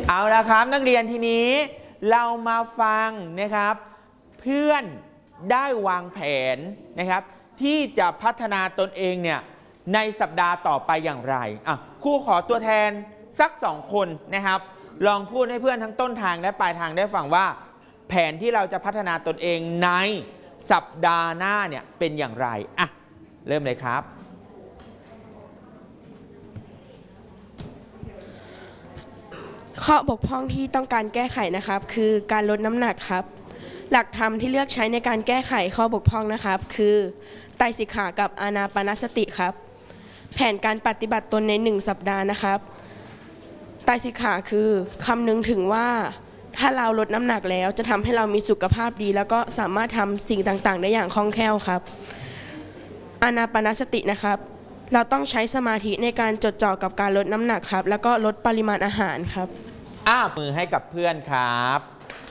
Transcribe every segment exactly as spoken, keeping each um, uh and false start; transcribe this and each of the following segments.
เอาละครับนักเรียนทีนี้เรามาฟังนะครับเพื่อนได้วางแผนนะครับที่จะพัฒนาตนเองเนี่ยในสัปดาห์ต่อไปอย่างไรอ่ะครูขอตัวแทนสักสองคนนะครับลองพูดให้เพื่อนทั้งต้นทางและปลายทางได้ฟังว่าแผนที่เราจะพัฒนาตนเองในสัปดาห์หน้าเนี่ยเป็นอย่างไรอ่ะเริ่มเลยครับข้อบกพร่องที่ต้องการแก้ไขนะครับคือการลดน้ำหนักครับหลักธรรมที่เลือกใช้ในการแก้ไขข้อบกพร่องนะครับคือไตรสิกขากับอานาปานสติครับแผนการปฏิบัติตนในหนึ่งสัปดาห์นะครับไตรสิกขาคือคำนึงถึงว่าถ้าเราลดน้ำหนักแล้วจะทำให้เรามีสุขภาพดีแล้วก็สามารถทำสิ่งต่างๆได้อย่างคล่องแคล่วครับอานาปานสตินะครับเราต้องใช้สมาธิในการจดจ่อกับการลดน้ำหนักครับแล้วก็ลดปริมาณอาหารครับอ้ามือให้กับเพื่อนครับ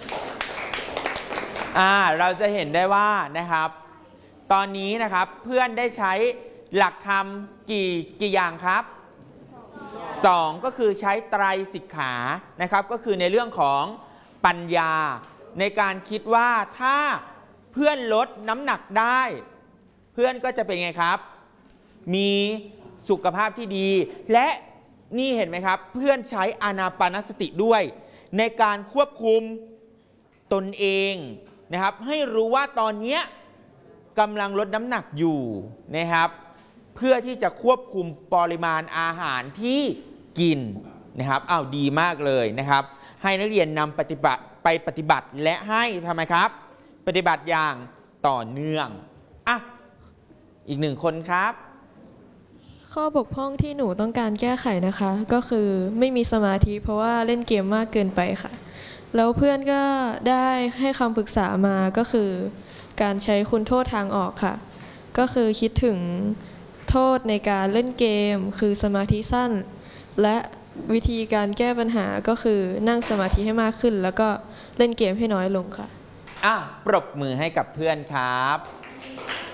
อ่าเราจะเห็นได้ว่านะครับตอนนี้นะครับเพื่อนได้ใช้หลักธรรมกี่กี่อย่างครับสองก็คือใช้ไตรสิกขานะครับก็คือในเรื่องของปัญญาในการคิดว่าถ้าเพื่อนลดน้ำหนักได้เพื่อนก็จะเป็นไงครับมีสุขภาพที่ดีและนี่เห็นไหมครับเพื่อนใช้อานาปานสติด้วยในการควบคุมตนเองนะครับให้รู้ว่าตอนนี้กำลังลดน้ำหนักอยู่นะครับเพื่อที่จะควบคุมปริมาณอาหารที่กินนะครับอ้าวดีมากเลยนะครับให้นักเรียนนำปฏิบัติไปปฏิบัติและให้ทำไมครับปฏิบัติอย่างต่อเนื่องอ่ะอีกหนึ่งคนครับข้อบกพร่องที่หนูต้องการแก้ไขนะคะก็คือไม่มีสมาธิเพราะว่าเล่นเกมมากเกินไปค่ะแล้วเพื่อนก็ได้ให้คำปรึกษามาก็คือการใช้คุณโทษทางออกค่ะก็คือคิดถึงโทษในการเล่นเกมคือสมาธิสั้นและวิธีการแก้ปัญหาก็คือนั่งสมาธิให้มากขึ้นแล้วก็เล่นเกมให้น้อยลงค่ะอ่ะปรบมือให้กับเพื่อนครับ